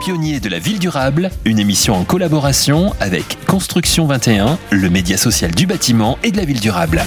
Pionniers de la ville durable, une émission en collaboration avec Construction 21, le média social du bâtiment et de la ville durable.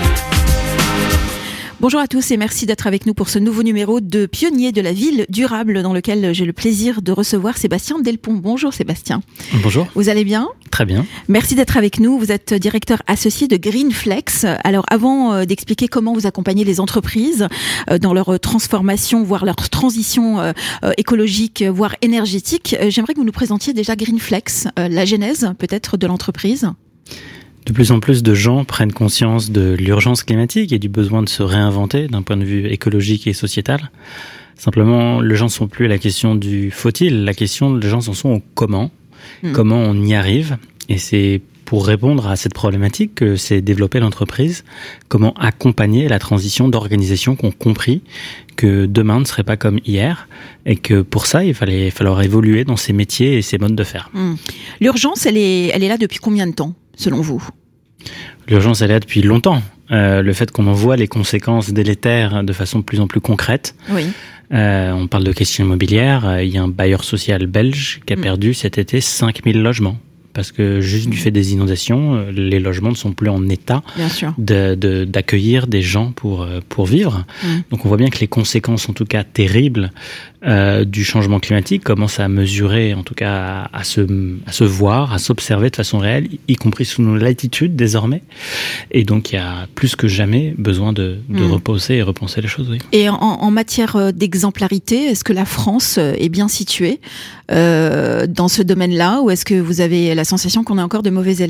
Bonjour à tous et merci d'être avec nous pour ce nouveau numéro de Pionniers de la ville durable dans lequel j'ai le plaisir de recevoir Sébastien Delpont. Bonjour Sébastien. Bonjour. Vous allez bien ? Très bien. Merci d'être avec nous. Vous êtes directeur associé de Greenflex. Alors avant d'expliquer comment vous accompagnez les entreprises dans leur transformation, voire leur transition écologique, voire énergétique, j'aimerais que vous nous présentiez déjà Greenflex, la genèse peut-être de l'entreprise. De plus en plus de gens prennent conscience de l'urgence climatique et du besoin de se réinventer d'un point de vue écologique et sociétal. Simplement, les gens ne sont plus à la question du faut-il, la question les gens en sont au comment. Comment on y arrive. Et c'est pour répondre à cette problématique que s'est développée l'entreprise. Comment accompagner la transition d'organisations qui ont compris que demain ne serait pas comme hier et que pour ça, il falloir évoluer dans ces métiers et ces modes de faire. L'urgence, elle est là depuis combien de temps, selon vous ? L'urgence, elle est là depuis longtemps. Le fait qu'on en voit les conséquences délétères de façon de plus en plus concrète. Oui. On parle de questions immobilières. Il y a un bailleur social belge qui a perdu cet été 5000 logements. Parce que juste du fait des inondations, les logements ne sont plus en état d'accueillir des gens pour vivre. Donc on voit bien que les conséquences, en tout cas terribles, du changement climatique commencent à mesurer, en tout cas à se voir, à s'observer de façon réelle, y compris sous nos latitudes désormais. Et donc il y a plus que jamais besoin de reposer et repenser les choses. Oui. Et en matière d'exemplarité, est-ce que la France est bien située dans ce domaine-là, ou est-ce que vous avez la sensation qu'on est encore de mauvais élèves ?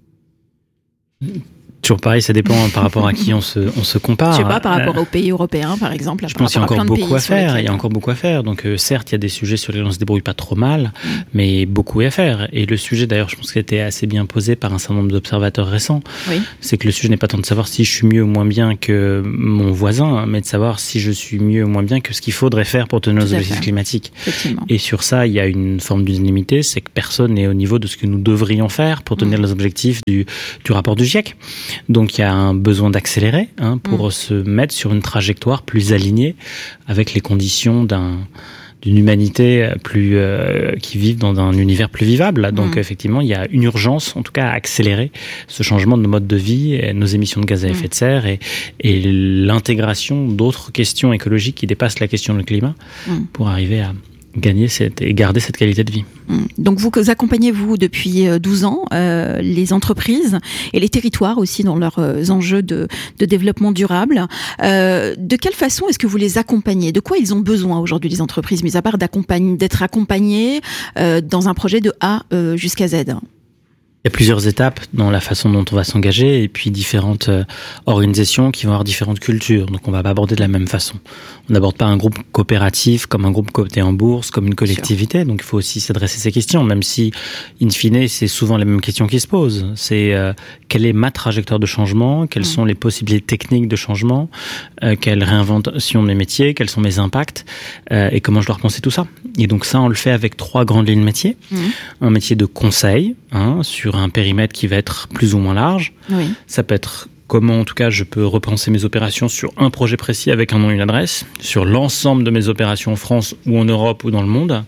Toujours pareil, ça dépend par rapport à qui on se compare. Je sais pas, par rapport aux pays européens, par exemple. Je pense qu'il y a encore beaucoup à faire. Il y a encore beaucoup à faire. Donc, certes, il y a des sujets sur lesquels on se débrouille pas trop mal, mais beaucoup à faire. Et le sujet, d'ailleurs, je pense qu'il a été assez bien posé par un certain nombre d'observateurs récents. Oui. C'est que le sujet n'est pas tant de savoir si je suis mieux ou moins bien que mon voisin, mais de savoir si je suis mieux ou moins bien que ce qu'il faudrait faire pour tenir nos objectifs climatiques. Et sur ça, il y a une forme d'unanimité, c'est que personne n'est au niveau de ce que nous devrions faire pour tenir les objectifs du rapport du GIEC. Donc il y a un besoin d'accélérer pour se mettre sur une trajectoire plus alignée avec les conditions d'une humanité plus qui vit dans un univers plus vivable. Donc effectivement, il y a une urgence, en tout cas, à accélérer ce changement de nos modes de vie, nos émissions de gaz à effet de serre et l'intégration d'autres questions écologiques qui dépassent la question du climat pour arriver à gagner et garder cette qualité de vie. Donc vous accompagnez, vous, depuis 12 ans, les entreprises et les territoires aussi dans leurs enjeux de développement durable. De quelle façon est-ce que vous les accompagnez ? De quoi ils ont besoin aujourd'hui, les entreprises, mis à part d'être accompagnés dans un projet de A jusqu'à Z ? Il y a plusieurs étapes dans la façon dont on va s'engager et puis différentes organisations qui vont avoir différentes cultures. Donc on va pas aborder de la même façon. On n'aborde pas un groupe coopératif comme un groupe coté en bourse, comme une collectivité. Donc il faut aussi s'adresser à ces questions, même si, in fine, c'est souvent les mêmes questions qui se posent. C'est quelle est ma trajectoire de changement ? Quelles sont les possibilités techniques de changement ? Quelle réinvention de mes métiers ? Quels sont mes impacts ? Et comment je dois repenser tout ça ? Et donc ça, on le fait avec 3 grandes lignes métiers. Un métier de conseil, sur un périmètre qui va être plus ou moins large. Oui. Ça peut être comment, en tout cas, je peux repenser mes opérations sur un projet précis avec un nom et une adresse, sur l'ensemble de mes opérations en France ou en Europe ou dans le monde,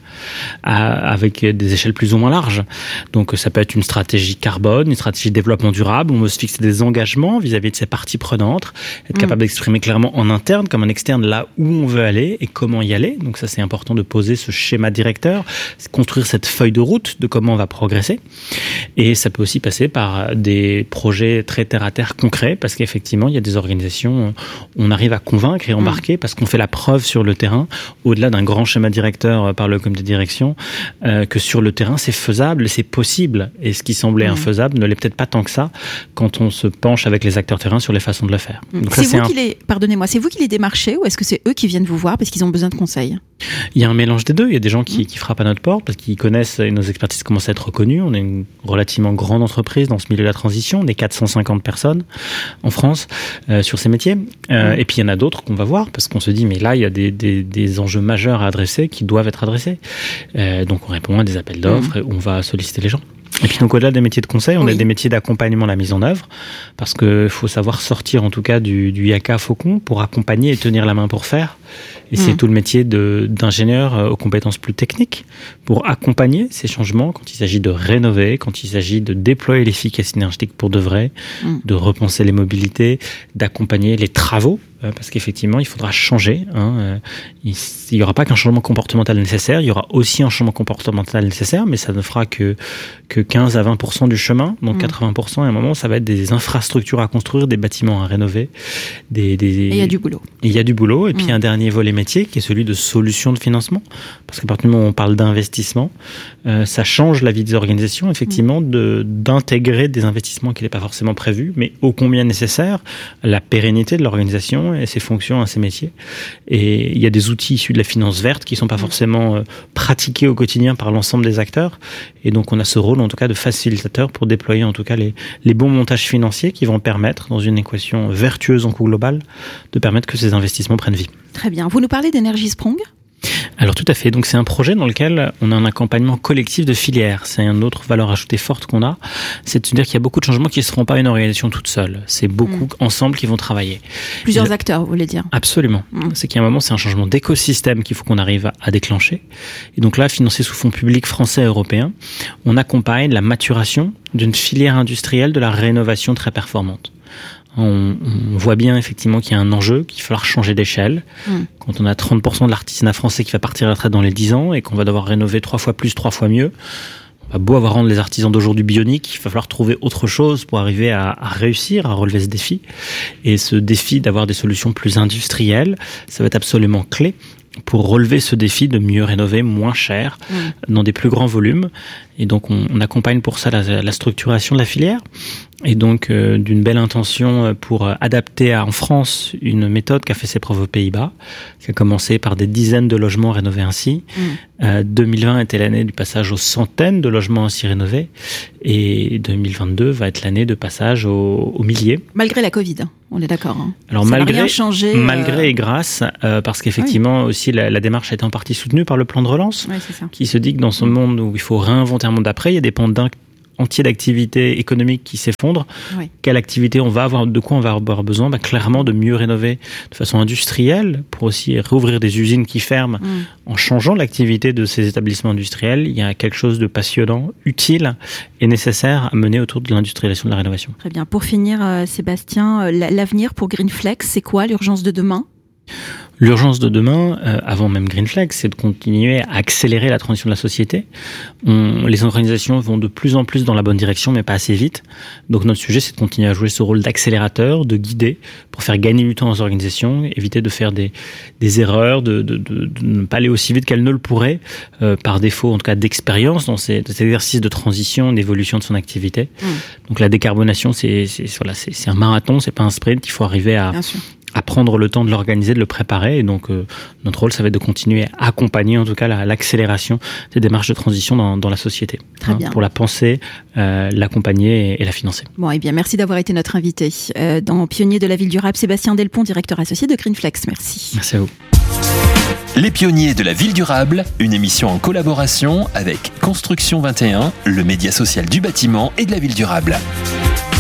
avec des échelles plus ou moins larges. Donc, ça peut être une stratégie carbone, une stratégie de développement durable. On veut se fixer des engagements vis-à-vis de ses parties prenantes, être capable d'exprimer clairement en interne comme en externe là où on veut aller et comment y aller. Donc, ça, c'est important de poser ce schéma directeur, construire cette feuille de route de comment on va progresser. Et ça peut aussi passer par des projets très terre-à-terre concrets, parce qu'effectivement, il y a des organisations, on arrive à convaincre et embarquer parce qu'on fait la preuve sur le terrain, au-delà d'un grand schéma directeur par le comité de direction, que sur le terrain, c'est faisable et c'est possible. Et ce qui semblait infaisable ne l'est peut-être pas tant que ça quand on se penche avec les acteurs terrain sur les façons de le faire. Donc c'est vous qui les démarchez ou est-ce que c'est eux qui viennent vous voir parce qu'ils ont besoin de conseils ? Il y a un mélange des deux. Il y a des gens qui frappent à notre porte parce qu'ils connaissent et nos expertises commencent à être reconnues. On est une relativement grande entreprise dans ce milieu de la transition. On est 450 personnes en France sur ces métiers. Et puis il y en a d'autres qu'on va voir parce qu'on se dit mais là il y a des enjeux majeurs à adresser qui doivent être adressés. Donc on répond à des appels d'offres et on va solliciter les gens. Et puis donc au-delà des métiers de conseil, on a des métiers d'accompagnement à la mise en œuvre, parce qu'il faut savoir sortir en tout cas du yaka faucon pour accompagner et tenir la main pour faire. Et c'est tout le métier d'ingénieur aux compétences plus techniques pour accompagner ces changements quand il s'agit de rénover, quand il s'agit de déployer l'efficacité énergétique pour de vrai, de repenser les mobilités, d'accompagner les travaux, parce qu'effectivement, il faudra changer. Il n'y aura pas qu'un changement comportemental nécessaire, il y aura aussi un changement comportemental nécessaire, mais ça ne fera que 15 à 20% du chemin, donc 80%, à un moment, ça va être des infrastructures à construire, des bâtiments à rénover. Et il y a du boulot. Il y a du boulot, et puis un dernier volet métier qui est celui de solutions de financement, parce qu'à partir du moment où on parle d'investissement, ça change la vie des organisations, effectivement, d'intégrer des investissements qui n'étaient pas forcément prévus, mais ô combien nécessaires, la pérennité de l'organisation et ses fonctions, ses métiers. Et il y a des outils issus de la finance verte qui ne sont pas forcément pratiqués au quotidien par l'ensemble des acteurs, et donc on a ce rôle en tout cas de facilitateur pour déployer en tout cas les bons montages financiers qui vont permettre, dans une équation vertueuse en coût global, de permettre que ces investissements prennent vie. Très bien. Vous nous parlez d'Energy Sprong ? Alors tout à fait, donc c'est un projet dans lequel on a un accompagnement collectif de filières. C'est une autre valeur ajoutée forte qu'on a, c'est de se dire qu'il y a beaucoup de changements qui ne se feront pas une organisation toute seule. C'est beaucoup ensemble qui vont travailler. Plusieurs acteurs, vous voulez dire ? Absolument. C'est qu'à un moment, c'est un changement d'écosystème qu'il faut qu'on arrive à déclencher. Et donc là, financé sous fonds publics français et européens, on accompagne la maturation d'une filière industrielle de la rénovation très performante. On voit bien effectivement qu'il y a un enjeu, qu'il va falloir changer d'échelle. Quand on a 30% de l'artisanat français qui va partir à la retraite dans les 10 ans et qu'on va devoir rénover 3 fois plus, 3 fois mieux, on va beau avoir rendre les artisans d'aujourd'hui bioniques, il va falloir trouver autre chose pour arriver à réussir, à relever ce défi. Et ce défi d'avoir des solutions plus industrielles, ça va être absolument clé pour relever ce défi de mieux rénover, moins cher, dans des plus grands volumes. Et donc, on accompagne pour ça la structuration de la filière. Et donc, d'une belle intention pour adapter en France une méthode qui a fait ses preuves aux Pays-Bas, qui a commencé par des dizaines de logements rénovés ainsi. 2020 était l'année du passage aux centaines de logements ainsi rénovés. Et 2022 va être l'année de passage aux milliers. Malgré la Covid, on est d'accord. Alors, ça n'a rien changé. Malgré et grâce, parce qu'effectivement, aussi, la démarche a été en partie soutenue par le plan de relance, qui se dit que dans ce monde où il faut réinventer un monde d'après, il y a des pans entier d'activités économiques qui s'effondrent. Quelle activité on va avoir, de quoi on va avoir besoin ? Clairement de mieux rénover de façon industrielle pour aussi réouvrir des usines qui ferment en changeant l'activité de ces établissements industriels. Il y a quelque chose de passionnant, utile et nécessaire à mener autour de l'industrialisation de la rénovation. Très bien. Pour finir, Sébastien, l'avenir pour Greenflex, c'est quoi l'urgence de demain ? L'urgence de demain, avant même Greenflex, c'est de continuer à accélérer la transition de la société. Les organisations vont de plus en plus dans la bonne direction, mais pas assez vite. Donc notre sujet, c'est de continuer à jouer ce rôle d'accélérateur, de guider, pour faire gagner du temps aux organisations, éviter de faire des erreurs, de ne pas aller aussi vite qu'elles ne le pourraient, par défaut en tout cas d'expérience dans cet exercice de transition, d'évolution de son activité. Donc la décarbonation, c'est un marathon, c'est pas un sprint. Il faut arriver à prendre le temps de l'organiser, de le préparer. Et donc, notre rôle, ça va être de continuer à accompagner, en tout cas, l'accélération des démarches de transition dans la société. Très bien. Pour la penser, l'accompagner et la financer. Bon, eh bien, merci d'avoir été notre invité. Dans Pionniers de la ville durable, Sébastien Delpont, directeur associé de Greenflex. Merci. Merci à vous. Les Pionniers de la ville durable, une émission en collaboration avec Construction 21, le média social du bâtiment et de la ville durable.